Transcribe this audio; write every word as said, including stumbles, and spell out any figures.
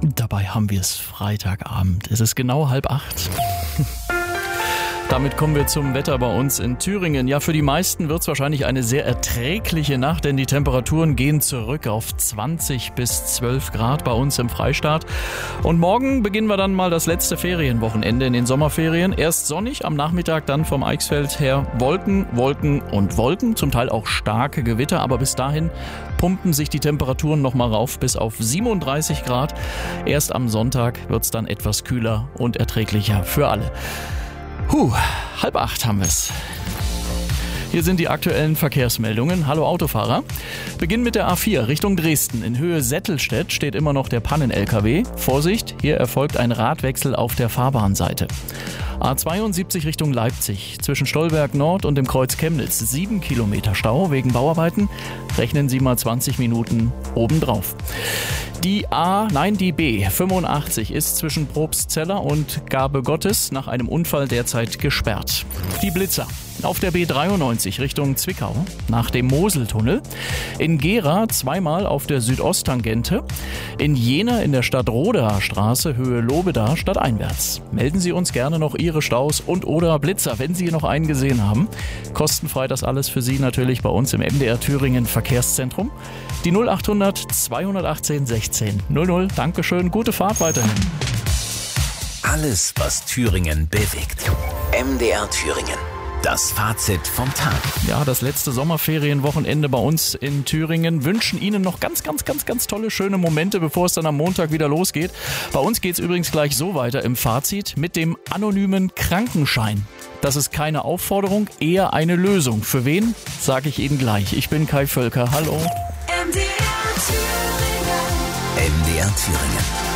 Dabei haben wir es Freitagabend. Es ist genau halb acht. Damit kommen wir zum Wetter bei uns in Thüringen. Ja, für die meisten wird es wahrscheinlich eine sehr erträgliche Nacht, denn die Temperaturen gehen zurück auf zwanzig bis zwölf Grad bei uns im Freistaat. Und morgen beginnen wir dann mal das letzte Ferienwochenende in den Sommerferien. Erst sonnig, am Nachmittag dann vom Eichsfeld her Wolken, Wolken und Wolken, zum Teil auch starke Gewitter. Aber bis dahin pumpen sich die Temperaturen nochmal rauf bis auf siebenunddreißig Grad. Erst am Sonntag wird es dann etwas kühler und erträglicher für alle. Huh, halb acht haben wir es. Hier sind die aktuellen Verkehrsmeldungen. Hallo Autofahrer. Beginn mit der A vier Richtung Dresden. In Höhe Settelstedt steht immer noch der Pannen-L K W. Vorsicht, hier erfolgt ein Radwechsel auf der Fahrbahnseite. A zweiundsiebzig Richtung Leipzig. Zwischen Stolberg Nord und dem Kreuz Chemnitz. Sieben Kilometer Stau wegen Bauarbeiten. Rechnen Sie mal zwanzig Minuten obendrauf. Die A, nein, die B fünfundachtzig ist zwischen Probstzeller und Gabe Gottes nach einem Unfall derzeit gesperrt. Die Blitzer. Auf der B dreiundneunzig Richtung Zwickau nach dem Moseltunnel. In Gera zweimal auf der Südosttangente. In Jena in der Stadtroder Straße Höhe Lobeda stadteinwärts. Melden Sie uns gerne noch Ihre Staus und oder Blitzer, wenn Sie noch einen gesehen haben. Kostenfrei das alles für Sie natürlich bei uns im M D R Thüringen Verkehrszentrum. Die null achthundert zweihundertachtzehn sechzehn null null. Dankeschön, gute Fahrt weiterhin. Alles, was Thüringen bewegt. M D R Thüringen. Das Fazit vom Tag. Ja, das letzte Sommerferienwochenende bei uns in Thüringen. Wünschen Ihnen noch ganz, ganz, ganz, ganz tolle, schöne Momente, bevor es dann am Montag wieder losgeht. Bei uns geht es übrigens gleich so weiter im Fazit mit dem anonymen Krankenschein. Das ist keine Aufforderung, eher eine Lösung. Für wen, sage ich Ihnen gleich. Ich bin Kai Völker. Hallo. M D R Thüringen. M D R Thüringen.